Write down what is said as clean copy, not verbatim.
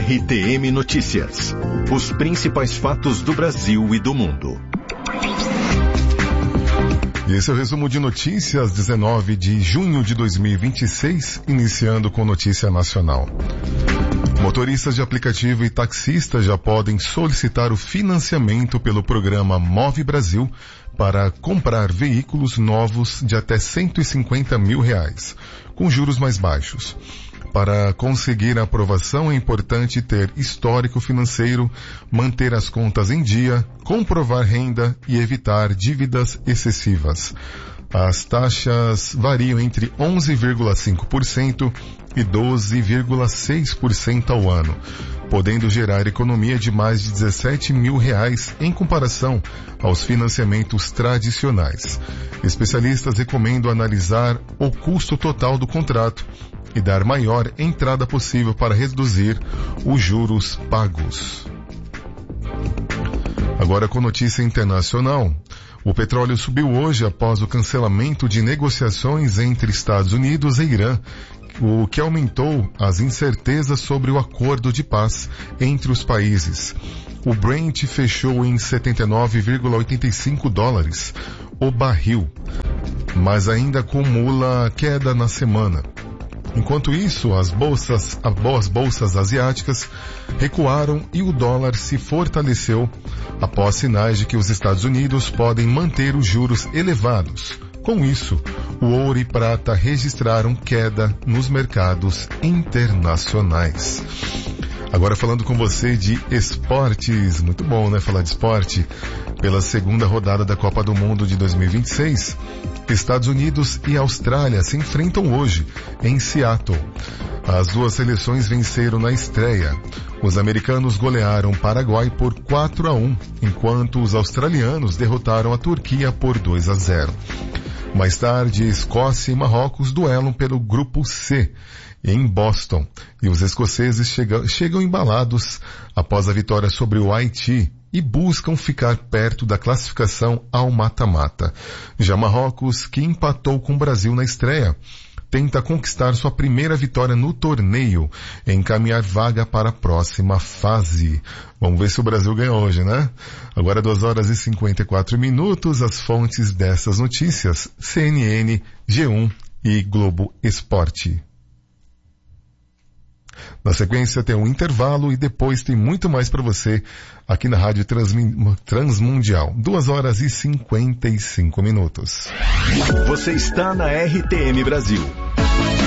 RTM Notícias. Os principais fatos do Brasil e do mundo. E esse é o resumo de notícias, 19 de junho de 2026, iniciando com notícia nacional. Motoristas de aplicativo e taxistas já podem solicitar o financiamento pelo programa Move Brasil para comprar veículos novos de até R$150 mil, com juros mais baixos. Para conseguir a aprovação é importante ter histórico financeiro, manter as contas em dia, comprovar renda e evitar dívidas excessivas. As taxas variam entre 11,5% e 12,6% ao ano, podendo gerar economia de mais de R$17 mil em comparação aos financiamentos tradicionais. Especialistas recomendam analisar o custo total do contrato e dar maior entrada possível para reduzir os juros pagos. Agora com notícia internacional. O petróleo subiu hoje após o cancelamento de negociações entre Estados Unidos e Irã, o que aumentou as incertezas sobre o acordo de paz entre os países. O Brent fechou em $79,85 o barril, mas ainda acumula queda na semana. Enquanto isso, as bolsas asiáticas recuaram e o dólar se fortaleceu após sinais de que os Estados Unidos podem manter os juros elevados. Com isso, o ouro e prata registraram queda nos mercados internacionais. Agora falando com você de esportes, muito bom, né, falar de esporte. Pela segunda rodada da Copa do Mundo de 2026, Estados Unidos e Austrália se enfrentam hoje em Seattle. As duas seleções venceram na estreia. Os americanos golearam o Paraguai por 4-1, enquanto os australianos derrotaram a Turquia por 2-0. Mais tarde, Escócia e Marrocos duelam pelo Grupo C, em Boston, e os escoceses chegam embalados após a vitória sobre o Haiti e buscam ficar perto da classificação ao mata-mata. Já Marrocos, que empatou com o Brasil na estreia, tenta conquistar sua primeira vitória no torneio e encaminhar vaga para a próxima fase. Vamos ver se o Brasil ganha hoje, né? Agora 2h54, as fontes dessas notícias: CNN, G1 e Globo Esporte. Na sequência tem um intervalo e depois tem muito mais para você aqui na Rádio Transmundial. 2h55. Você está na RTM Brasil.